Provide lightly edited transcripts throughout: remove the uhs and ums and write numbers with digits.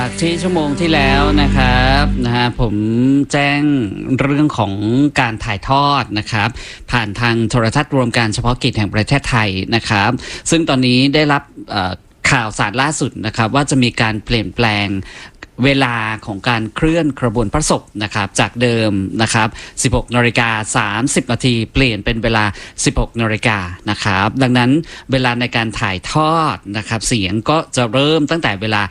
ที่ชั่วโมงที่แล้วนะครับผมแจ้งเรื่องของการถ่ายทอดนะครับผ่านทางโทรทัศน์รวมการเฉพาะกิจแห่งประเทศไทยนะครับซึ่งตอนนี้ได้รับข่าวสารล่าสุดนะครับว่าจะมีการเปลี่ยนแปลงเวลาของการเคลื่อนขบวนพระศพนะครับจากเดิมนะครับ 16:30 น.เปลี่ยนเป็นเวลา 16 น.นะครับดังนั้นเวลาในการถ่ายทอดนะครับเสียงก็จะเริ่มตั้งแต่เวลา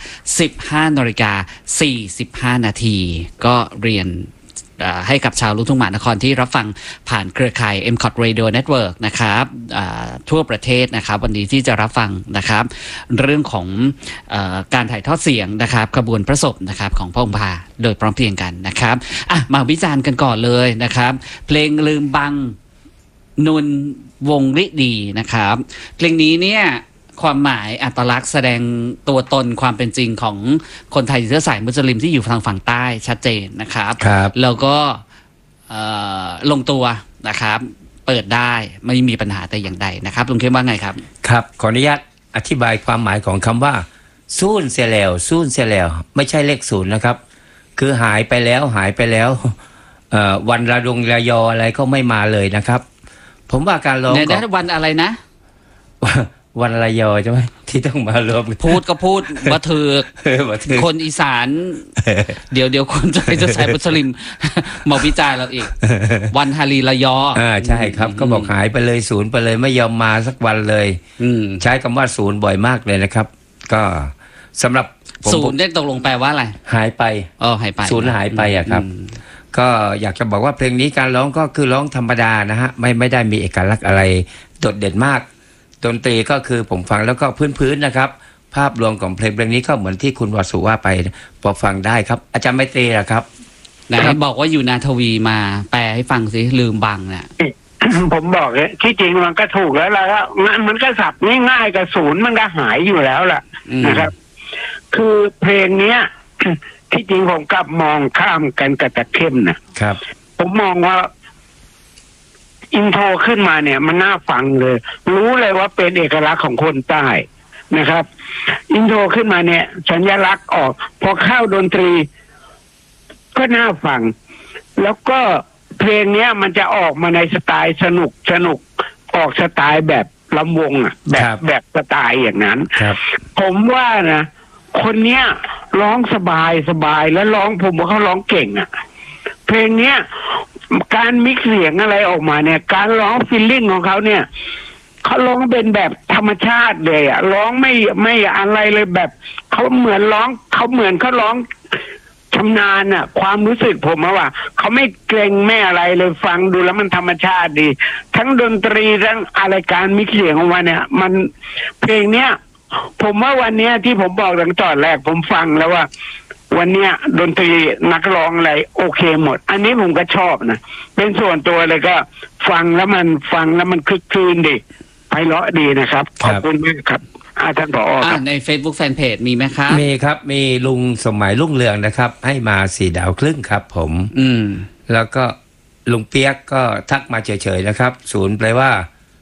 15:45 น.ก็เรียนให้กับชาวลูกทุ่งมหานครที่รับฟังผ่านเครือข่าย MCOT Radio Network นะครับทั่วประเทศนะครับวันนี้ที่จะรับฟังนะครับเรื่องของการถ่ายทอดเสียงนะครับขบวนพระศพนะครับของพระองค์พาโดยพร้อมเพรียงกันนะครับมาวิจารณ์กันก่อนเลยนะครับเพลงลืมบังนุนวงฤดีนะครับเพลงนี้เนี่ยความหมายอัตลักษณ์แสดงตัวตนความเป็นจริงของคนไทยเชื้อสายมุสลิมที่อยู่ทางฝั่งใต้ชัดเจนนะครับแล้วก็ลงตัวนะครับเปิดได้ไม่มีปัญหาแต่อย่างใดนะครับลุงเข้มว่าไงครับครับขออนุญาตอธิบายความหมายของคำว่าซูนเสียแล้วซูนเสียแล้วไม่ใช่เลขศูนย์นะครับคือหายไปแล้ววันระดงระยออะไรก็ไม่มาเลยนะครับผมว่าการร้องวันอะไรนะวันระยอใช่ไหมที่ต้องมารวมพูดก็พูดว่าถือคนอีสานเดี๋ยวคนจะใช้มุสลิมมาวิจารณ์เราอีกวันฮารีระยอใช่ครับก็บอกหายไปเลยศูนย์ไปเลยไม่ยอมมาสักวันเลยใช้คำว่าศูนย์บ่อยมากเลยนะครับก็สำหรับศูนย์ได้ตกลงแปลว่าอะไรหายไปหายไปศูนย์หายไปอะครับก็อยากจะบอกว่าเพลงนี้การร้องก็คือร้องธรรมดานะฮะไม่ได้มีเอกลักษณ์อะไรโดดเด่นมากดนตรีก็คือผมฟังแล้วก็พื้นๆนะครับภาพรวมของเพลงนี้ก็เหมือนที่คุณวสุว่าไปพอฟังได้ครับอาจารย์ไมตรีล่ะครับไหนบอกว่าอยู่นาทวีมาแปลให้ฟังสิลืมบังเนี่ยผมบอกเลยที่จริงมันก็ถูกแล้วล่ะมันก็สับง่ายๆกับศูนย์มันก็หายอยู่แล้วล่ะนะครับคือเพลงเนี้ยที่จริงผมกลับมองข้ามกันกับตะเข้มนะครับผมมองว่าอินโทรขึ้นมาเนี่ยมันน่าฟังเลยรู้เลยว่าเป็นเอกลักษณ์ของคนใต้นะครับอินโทรขึ้นมาเนี่ยสัญลักษณ์ออกพอเข้าดนตรีก็น่าฟังแล้วก็เพลงเนี้ยมันจะออกมาในสไตล์สนุกออกสไตล์แบบลำวงแบบสไตล์อย่างนั้นผมว่านะคนเนี้ยร้องสบายแล้วร้องผมว่าเขาร้องเก่งอ่ะเพลงเนี้ยการมิกซ์เสียงอะไรออกมาเนี่ยการร้องฟีลลิ่งของเขาเนี่ยเขาร้องเป็นแบบธรรมชาติเลยอ่ะร้องไม่อะไรเลยแบบเขาเหมือนร้องชำนาญอ่ะความรู้สึกผมว่าเขาไม่เกรงไม่อะไรเลยฟังดูแล้วมันธรรมชาติดีทั้งดนตรีทั้งอะไรการมิกซ์เสียงออกมาเนี่ยมันเพลงเนี้ยผมว่าวันเนี้ยที่ผมบอกตั้งแต่ตอนแรกผมฟังแล้วว่าวันเนี้ยดนตรีนักร้องอะไรโอเคหมดอันนี้ผมก็ชอบนะเป็นส่วนตัวเลยก็ฟังแล้วมันคึกคืนดีไพเราะดีนะครับขอบคุณมากครับท่านผอ. ครับใน Facebook Fanpage มีไหมครับมีครับมีลุงสมัยรุ่งเรืองนะครับให้มา4 ดาวครึ่งครับผมแล้วก็ลุงเปียกก็ทักมาเฉยๆนะครับศูนย์แปลว่า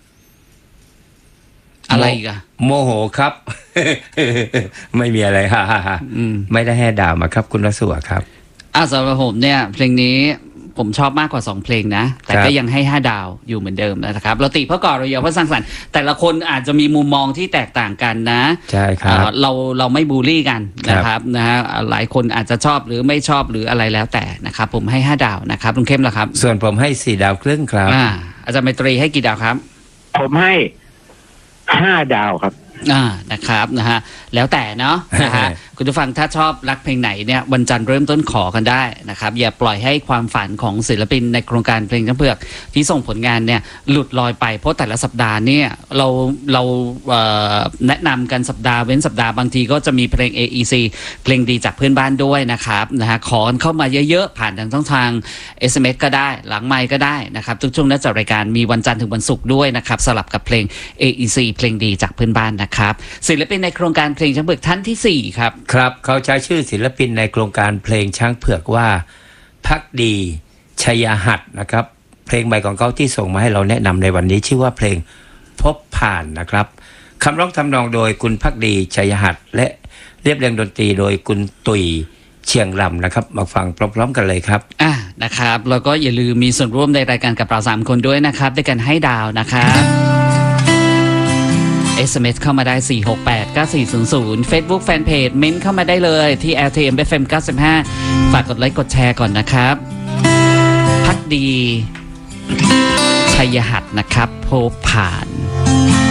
อะไรอีกอะโมโหครับ ไม่มีอะไรฮ่าไม่ได้ให้ดาวมาครับคุณวสุครับสำหรับผมเนี่ยเพลงนี้ผมชอบมากกว่า2เพลงนะแต่ก็ยังให้5 ดาวอยู่เหมือนเดิมนะครับเราติเพราะก่อเราเยาะเพราะสร้างสรรค์แต่ละคนอาจจะมีมุมมองที่แตกต่างกันนะใช่ครับเราไม่บูลลี่กันนะครับนะฮะหลายคนอาจจะชอบหรือไม่ชอบหรืออะไรแล้วแต่นะครับผมให้5 ดาวนะครับลุงเข้มล่ะครับส่วนผมให้4 ดาวครึ่งครับอาจารย์ไมตรีให้กี่ดาวครับผมให้5 ดาวครับนะครับนะฮะแล้วแต่เนาะนะฮะคุณผู้ฟังถ้าชอบรักเพลงไหนเนี่ยวันจันทร์เริ่มต้นขอกันได้นะครับอย่าปล่อยให้ความฝันของศิลปินในโครงการเพลงช้างเผือกที่ส่งผลงานเนี่ยหลุดลอยไปเพราะแต่ละสัปดาห์เนี่ยเราแนะนำกันสัปดาห์เว้นสัปดาห์บางทีก็จะมีเพลง AEC เพลงดีจากเพื่อนบ้านด้วยนะครับนะฮะขอเข้ามาเยอะๆผ่านทางช่องทาง SMS ก็ได้หลังไมค์ก็ได้นะครับทุกช่วงนัดจัดรายการมีวันจันทร์ถึงวันศุกร์ด้วยนะครับสลับกับเพลง AEC เพลงดีจากเพื่อนบ้านนะครับศิลปินในโครงการเพลงช้างเผือกท่านที่4ครับครับเขาใช้ชื่อศิลปินในโครงการเพลงช้างเผือกว่าภักดีชัยหัตถ์นะครับเพลงใหม่ของเขาที่ส่งมาให้เราแนะนำในวันนี้ชื่อว่าเพลงพบผ่านนะครับคำร้องทำนองโดยคุณภักดีชัยหัตถ์และเรียบเรียงดนตรีโดยคุณตุยเชียงรำนะครับมาฟังพร้อมๆกันเลยครับนะครับแล้วก็อย่าลืมมีส่วนร่วมในรายการกับเรา3คนด้วยนะครับด้วยกันให้ดาวนะครับ SMS เข้ามาได้4689400 Facebook Fanpage เม้นเข้ามาได้เลยที่ LTM FM 95ฝากกดไลค์กดแชร์ก่อนนะครับพักดีชัยหัตถ์นะครับโพผ่าน